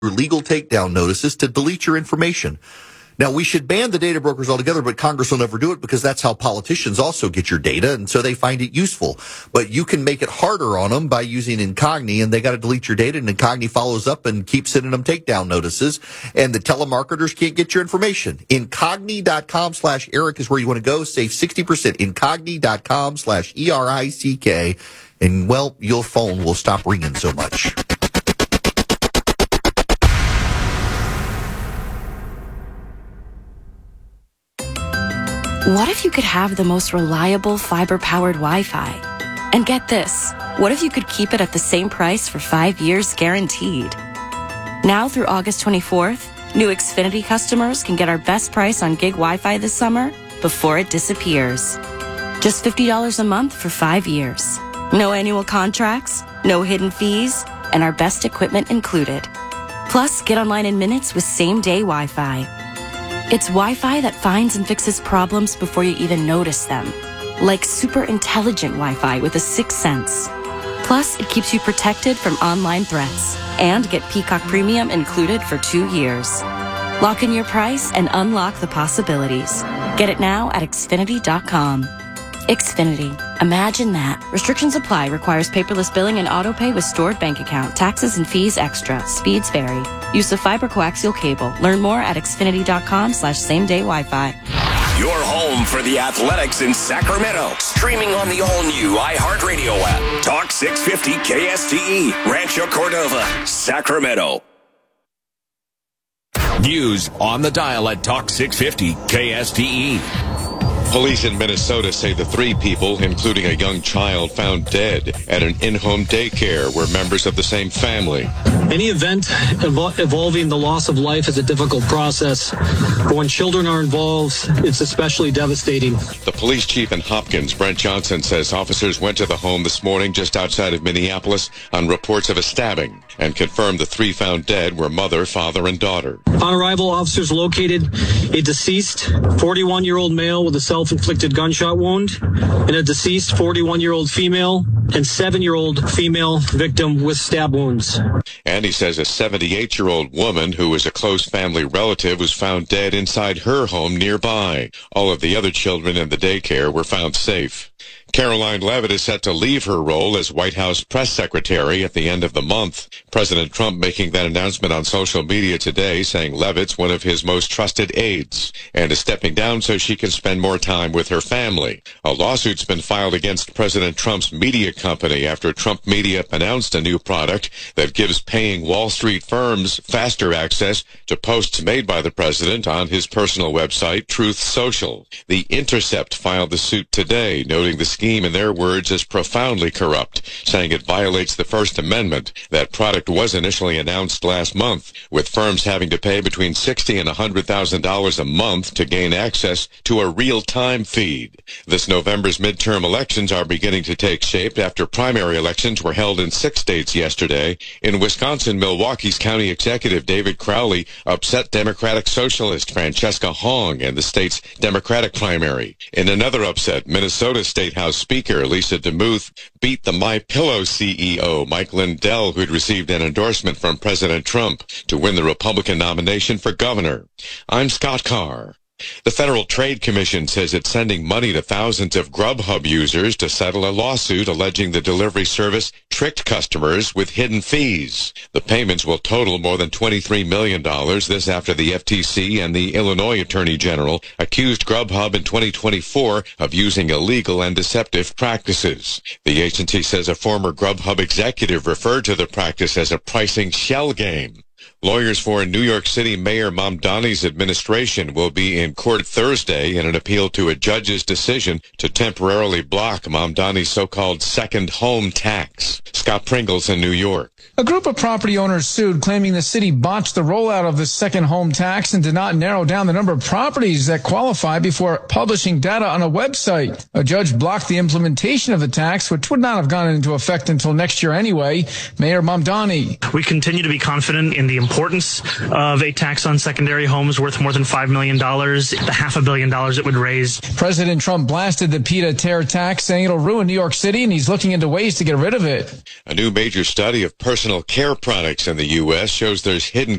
legal takedown notices to delete your information. Now, we should ban the data brokers altogether, but Congress will never do it because that's how politicians also get your data, and so they find it useful. But you can make it harder on them by using Incogni, and they got to delete your data, and Incogni follows up and keeps sending them takedown notices, and the telemarketers can't get your information. Incogni.com/Eric is where you want to go. Save 60%. Incogni.com/ERICK, and, well, your phone will stop ringing so much. What if you could have the most reliable fiber-powered Wi-Fi? And get this, what if you could keep it at the same price for 5 years guaranteed? Now through August 24th, new Xfinity customers can get our best price on gig Wi-Fi this summer before it disappears. Just $50 a month for 5 years. No annual contracts, no hidden fees, and our best equipment included. Plus, get online in minutes with same-day Wi-Fi. It's Wi-Fi that finds and fixes problems before you even notice them. Like super intelligent Wi-Fi with a sixth sense. Plus, it keeps you protected from online threats. And get Peacock Premium included for 2 years. Lock in your price and unlock the possibilities. Get it now at Xfinity.com. Xfinity. Imagine that. Restrictions apply. Requires paperless billing and autopay with stored bank account. Taxes and fees extra. Speeds vary. Use of fiber coaxial cable. Learn more at Xfinity.com/same-day Wi-Fi. Your home for the Athletics in Sacramento. Streaming on the all-new iHeartRadio app. Talk 650 KSTE. Rancho Cordova, Sacramento. News on the dial at Talk 650 KSTE. Police in Minnesota say the 3 people, including a young child, found dead at an in-home daycare were members of the same family. Any event involving the loss of life is a difficult process, but when children are involved, it's especially devastating. The police chief in Hopkins, Brent Johnson, says officers went to the home this morning just outside of Minneapolis on reports of a stabbing and confirmed the 3 found dead were mother, father, and daughter. On arrival, officers located a deceased 41-year-old male with a self-inflicted gunshot wound and a deceased 41-year-old female and 7-year-old female victim with stab wounds. And he says a 78-year-old woman who was a close family relative was found dead inside her home nearby. All of the other children in the daycare were found safe. Caroline Leavitt is set to leave her role as White House press secretary at the end of the month. President Trump making that announcement on social media today, saying Leavitt's one of his most trusted aides and is stepping down so she can spend more time with her family. A lawsuit's been filed against President Trump's media company after Trump Media announced a new product that gives paying Wall Street firms faster access to posts made by the president on his personal website, Truth Social. The Intercept filed the suit today, noting the scheme, in their words, is profoundly corrupt, saying it violates the First Amendment. That product was initially announced last month, with firms having to pay between $60,000 and $100,000 a month to gain access to a real-time feed. This November's midterm elections are beginning to take shape after primary elections were held in 6 states yesterday. In Wisconsin, Milwaukee's county executive David Crowley upset Democratic Socialist Francesca Hong in the state's Democratic primary. In another upset, Minnesota State House Speaker Lisa DeMuth beat the MyPillow CEO Mike Lindell, who'd received an endorsement from President Trump to win the Republican nomination for governor. I'm Scott Carr. The Federal Trade Commission says it's sending money to thousands of Grubhub users to settle a lawsuit alleging the delivery service tricked customers with hidden fees. The payments will total more than $23 million, this after the FTC and the Illinois Attorney General accused Grubhub in 2024 of using illegal and deceptive practices. The agency says a former Grubhub executive referred to the practice as a pricing shell game. Lawyers for New York City Mayor Mamdani's administration will be in court Thursday in an appeal to a judge's decision to temporarily block Mamdani's so-called second home tax. Scott Pringles in New York. A group of property owners sued, claiming the city botched the rollout of the second home tax and did not narrow down the number of properties that qualify before publishing data on a website. A judge blocked the implementation of the tax, which would not have gone into effect until next year anyway. Mayor Mamdani. We continue to be confident in the importance of a tax on secondary homes worth more than $5 million, the $500 million it would raise. President Trump blasted the pied-à-terre tax, saying it'll ruin New York City, and he's looking into ways to get rid of it. A new major study of personal care products in the U.S. shows there's hidden